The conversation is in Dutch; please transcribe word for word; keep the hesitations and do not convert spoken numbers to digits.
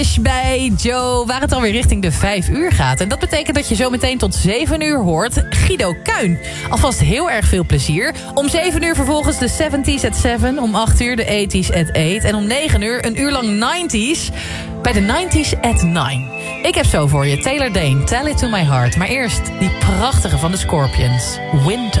Bij Joe, waar het alweer richting de vijf uur gaat. En dat betekent dat je zo meteen tot zeven uur hoort Guido Kuin. Alvast heel erg veel plezier. Om zeven uur vervolgens de seventies at seven. Om acht uur de eighties at eight. En om negen uur een uur lang nineties bij de nineties at nine. Ik heb zo voor je Taylor Dayne, Tell It To My Heart. Maar eerst die prachtige van de Scorpions, Winter.